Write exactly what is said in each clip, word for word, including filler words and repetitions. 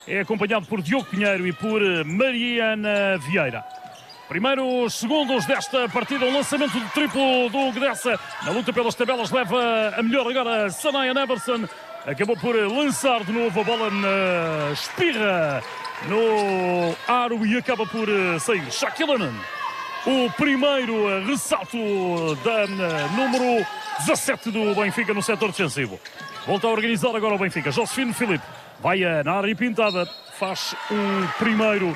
É acompanhado por Diogo Pinheiro e por Mariana Vieira. Primeiros segundos desta partida, um lançamento de triplo do Gdessa. Na luta pelas tabelas leva a melhor agora Sanaya Neverson. Acabou por lançar de novo a bola na espirra no aro e acaba por sair. Shaquille O'Neal, o primeiro ressalto da número dezassete do Benfica no setor defensivo. Volta a organizar agora o Benfica. Josefino Filipe vai na área pintada, faz um primeiro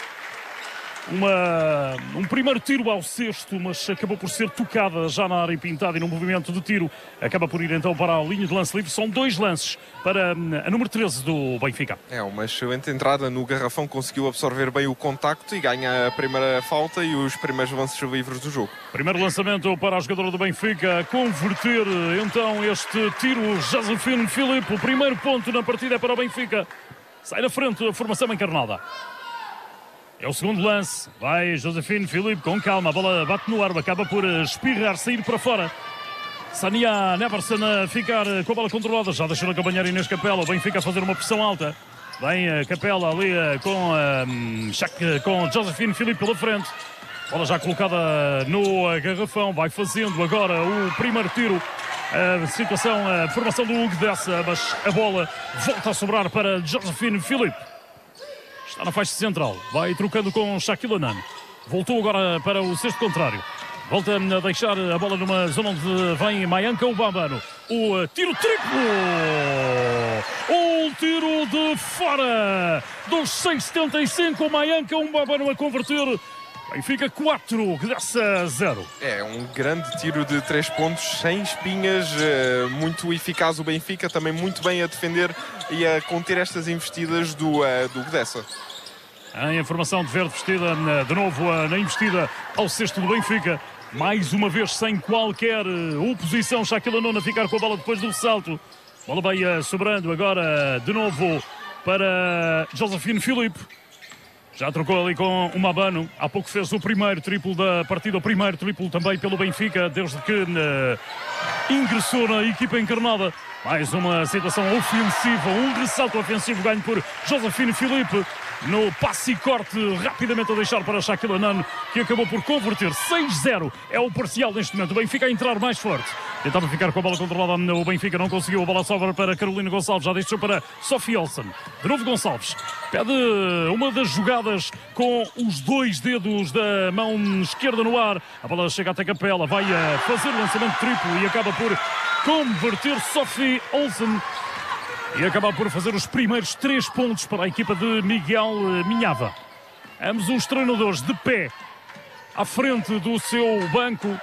Uma, um primeiro tiro ao cesto, mas acabou por ser tocada já na área pintada e no movimento de tiro acaba por ir então para a linha de lance livre. São dois lances para a número treze do Benfica. É uma excelente entrada no garrafão, conseguiu absorver bem o contacto e ganha a primeira falta e os primeiros lances livres do jogo. Primeiro lançamento para a jogadora do Benfica, converter então este tiro. Josefino Filipe, o primeiro ponto na partida é para o Benfica. Sai na frente a formação encarnada. É o segundo lance, vai Josefino Filipe com calma, a bola bate no ar, acaba por espirrar, sair para fora. Sanaya Neverson a ficar com a bola controlada, já deixou acompanhar Inês Capela, o Benfica a fazer uma pressão alta. Vem a Capela ali com, um, com Josefino Filipe pela frente. Bola já colocada no garrafão, vai fazendo agora o primeiro tiro. A situação, a formação do Hugo Dessa, mas a bola volta a sobrar para Josefino Filipe. Está na faixa central, vai trocando com Shaquille O'Neal. Voltou agora para o cesto contrário. Volta a deixar a bola numa zona onde vem Mayanka Ubambano. O tiro triplo! O tiro de fora! Dos seis setenta e cinco, Mayanka Ubambano a converter. Benfica quatro, Gdessa zero. É um grande tiro de três pontos, sem espinhas, muito eficaz o Benfica, também muito bem a defender e a conter estas investidas do, do Gdessa. Em formação de verde vestida, de novo na investida ao cesto do Benfica. Mais uma vez sem qualquer oposição, Shaquille O'Neal a ficar com a bola depois do salto. A bola vai sobrando agora de novo para Josefino Filipe. Já trocou ali com o Mabano. Há pouco fez o primeiro triplo da partida. O primeiro triplo também pelo Benfica, desde que uh, ingressou na equipa encarnada. Mais uma situação ofensiva. Um ressalto ofensivo ganho por Josefino Filipe. No passe e corte, rapidamente a deixar para Shaquille O'Neal, que acabou por converter. Seis zero é o parcial neste momento. O Benfica a entrar mais forte. Tentava ficar com a bola controlada, o Benfica não conseguiu. A bola sobra para Carolina Gonçalves, já deixou para Sophie Olsen. De novo Gonçalves. Pede uma das jogadas com os dois dedos da mão esquerda no ar. A bola chega até Capela, vai a fazer o lançamento triplo e acaba por converter Sophie Olsen. E acaba por fazer os primeiros três pontos para a equipa de Miguel Minhava. Ambos os treinadores de pé à frente do seu banco.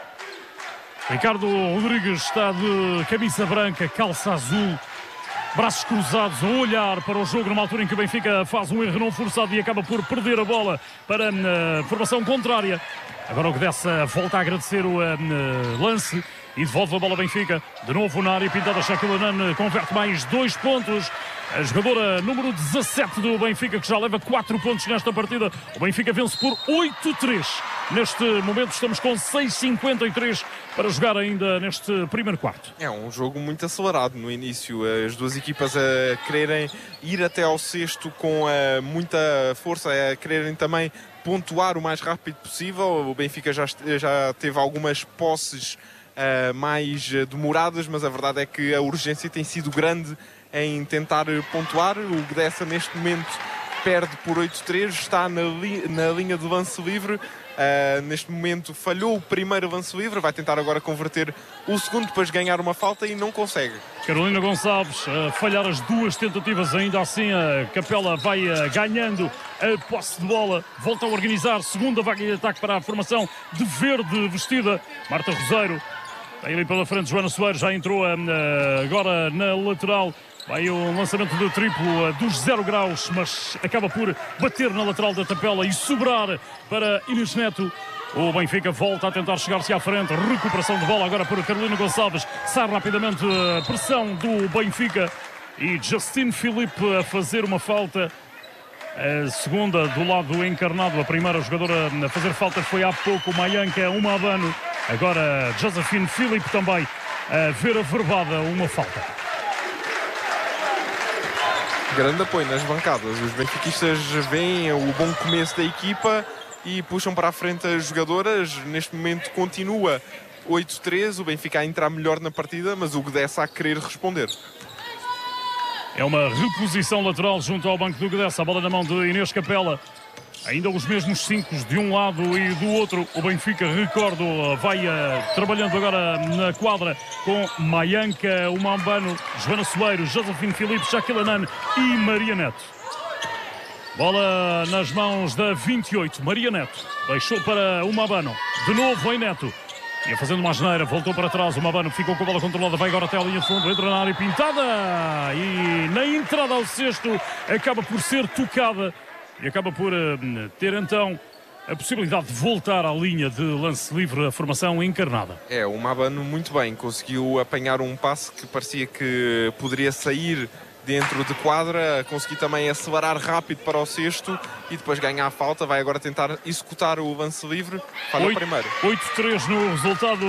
Ricardo Rodrigues está de camisa branca, calça azul, braços cruzados, a olhar para o jogo numa altura em que o Benfica faz um erro não forçado e acaba por perder a bola para a formação contrária. Agora o Gdessa volta a agradecer o uh, lance e devolve a bola ao Benfica. De novo na área pintada, Shaquille O'Neal converte mais dois pontos. A jogadora número dezassete do Benfica, que já leva quatro pontos nesta partida. O Benfica vence por oito a três. Neste momento estamos com seis cinquenta e três para jogar ainda neste primeiro quarto. É um jogo muito acelerado no início. As duas equipas a quererem ir até ao cesto com uh, muita força, a quererem também pontuar o mais rápido possível. O Benfica já, já teve algumas posses uh, mais demoradas, mas a verdade é que a urgência tem sido grande em tentar pontuar. O Gdessa neste momento perde por oito a três, está na, li na linha de lance livre. Uh, neste momento falhou o primeiro lance livre, vai tentar agora converter o segundo, depois ganhar uma falta e não consegue. Carolina Gonçalves a falhar as duas tentativas, ainda assim a Capela vai uh, ganhando a posse de bola, volta a organizar, segunda vaga de ataque para a formação de verde vestida. Marta Roseiro tem ali pela frente, Joana Soares já entrou uh, agora na lateral. Vai o lançamento de triplo dos zero graus, mas acaba por bater na lateral da tabela e sobrar para Inês Neto. O Benfica volta a tentar chegar-se à frente. Recuperação de bola agora por Carolina Gonçalves. Sai rapidamente a pressão do Benfica. E Justin Filipe a fazer uma falta. A segunda do lado encarnado. A primeira jogadora a fazer falta foi há pouco Mayanka Ubambano. Agora Josefino Filipe também a ver averbada uma falta. Grande apoio nas bancadas. Os benfiquistas veem o bom começo da equipa e puxam para a frente as jogadoras. Neste momento continua oito três, o Benfica a entrar melhor na partida, mas o Gdessa a querer responder. É uma reposição lateral junto ao banco do Gdessa. A bola na mão de Inês Capela. Ainda os mesmos cinco de um lado e do outro. O Benfica, recordo, vai uh, trabalhando agora na quadra com Mayanka Umambano, Joana Soeiro, Josefine Filipe, Shaquille Nan e Maria Neto. Bola nas mãos da vinte e oito, Maria Neto. Deixou para Umambano. De novo em Neto. Ia fazendo uma asneira, voltou para trás. O Umambano ficou com a bola controlada, vai agora até a linha de fundo, entra na área pintada. E na entrada ao cesto acaba por ser tocada. E acaba por uh, ter então a possibilidade de voltar à linha de lance livre, a formação encarnada. É, o Mabano muito bem, conseguiu apanhar um passe que parecia que poderia sair dentro de quadra, conseguiu também acelerar rápido para o cesto e depois ganhar a falta, vai agora tentar executar o lance livre, falha o primeiro. oito três no resultado,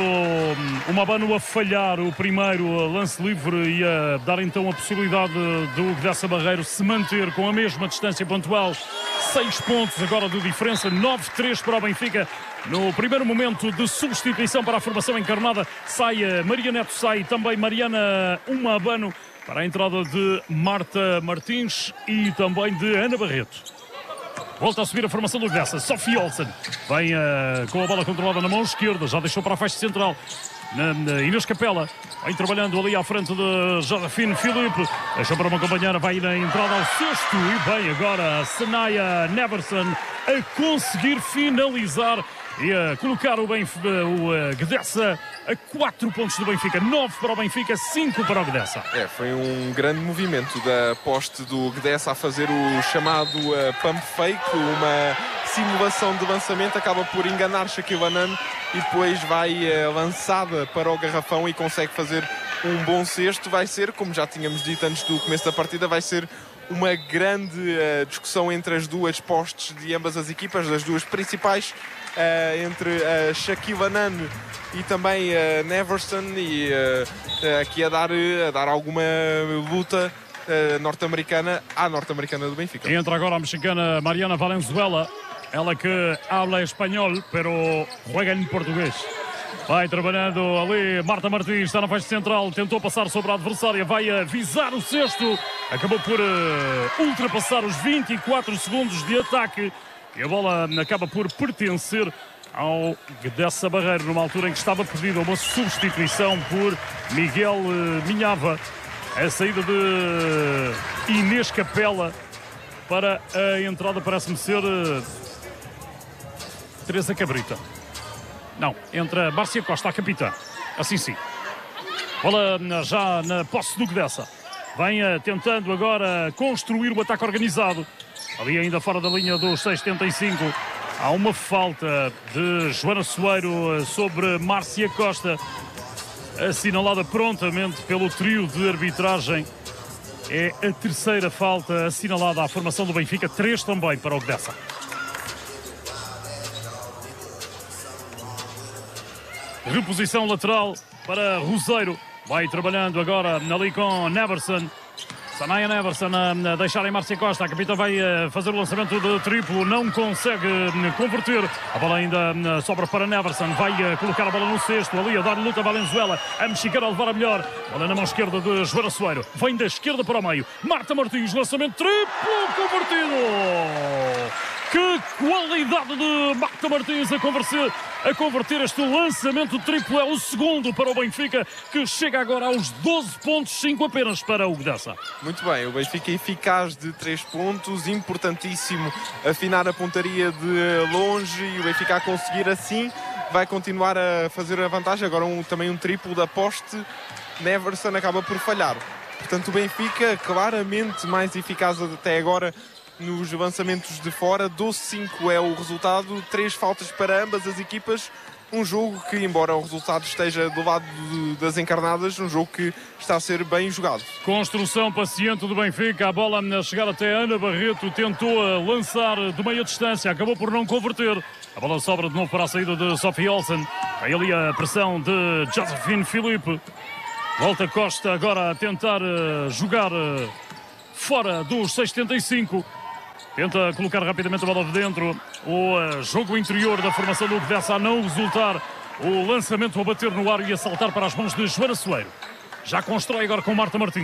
o Mabano a falhar o primeiro lance livre e a dar então a possibilidade do Gdessa Barreiro se manter com a mesma distância pontual. seis pontos agora de diferença, nove três para o Benfica. No primeiro momento de substituição para a formação encarnada, sai Maria Neto, sai também Mariana Umambano para a entrada de Marta Martins e também de Ana Barreto. Volta a subir a formação do Gdessa. Sofia Olsen vem uh, com a bola controlada na mão esquerda, já deixou para a faixa central. Na, na Inês Capela vem trabalhando ali à frente de Josefine Filipe, deixou para uma companheira, vai na entrada ao sexto e vem agora a Sanaya Neverson a conseguir finalizar e a colocar o, Benf o uh, Gdessa a quatro pontos do Benfica, nove para o Benfica, cinco para o Gdessa. É, foi um grande movimento da poste do Gdessa a fazer o chamado uh, pump fake, uma simulação de lançamento, acaba por enganar Shaquille Nan e depois vai uh, lançada para o garrafão e consegue fazer um bom cesto. Vai ser, como já tínhamos dito antes do começo da partida, vai ser uma grande uh, discussão entre as duas postes de ambas as equipas, das duas principais, uh, entre uh, Shaquille Nan e também uh, Neverson, e uh, aqui a dar, a dar alguma luta uh, norte-americana à norte-americana do Benfica. Entra agora a mexicana Mariana Valenzuela, ela que habla espanhol, pero juega em português. Vai trabalhando ali, Marta Martins está na faixa central, tentou passar sobre a adversária, vai a visar o cesto, acabou por uh, ultrapassar os vinte e quatro segundos de ataque e a bola acaba por pertencer ao Gdessa Barreiro, numa altura em que estava perdida uma substituição por Miguel uh, Minhava. A saída de Inês Capela para a entrada parece-me ser uh, Teresa Cabrita. Não, entra Márcia Costa, a capitã. Assim sim. Bola já na posse do Gdessa. Vem uh, tentando agora construir o ataque organizado. Ali ainda fora da linha dos seis setenta e cinco. Há uma falta de Joana Soeiro sobre Márcia Costa, assinalada prontamente pelo trio de arbitragem. É a terceira falta assinalada à formação do Benfica, três também para o Gdessa. Reposição lateral para Roseiro. Vai trabalhando agora ali com Neverson. Sanaya Neverson a deixar em Márcia Costa. A capitã vai fazer o lançamento de triplo. Não consegue converter. A bola ainda sobra para Neverson. Vai colocar a bola no cesto. Ali a dar luta a Valenzuela. A mexicana a levar a melhor. Bola na mão esquerda de Joana Soeiro. Vem da esquerda para o meio. Marta Martins. Lançamento triplo convertido. Que qualidade de Marta Martins a converter, a converter este lançamento triplo. É o segundo para o Benfica, que chega agora aos doze pontos, cinco apenas para o Gdessa. Muito bem, o Benfica eficaz de três pontos, importantíssimo afinar a pontaria de longe e o Benfica a conseguir assim vai continuar a fazer a vantagem. Agora um, também um triplo da poste, Neverson acaba por falhar. Portanto o Benfica claramente mais eficaz até agora nos lançamentos de fora. Doze cinco é o resultado, três faltas para ambas as equipas. Um jogo que, embora o resultado esteja do lado de, das encarnadas, um jogo que está a ser bem jogado. Construção paciente do Benfica, a bola a chegar até Ana Barreto, tentou lançar de meia distância, acabou por não converter. A bola sobra de novo para a saída de Sofia Olsen. Aí ali a pressão de Josefine Filipe. Volta Costa agora a tentar jogar fora dos seis setenta e cinco. Tenta colocar rapidamente a bola de dentro. O uh, jogo interior da formação do Bessa a não resultar. O lançamento a bater no ar e a saltar para as mãos de Joana Soeiro. Já constrói agora com Marta Martins.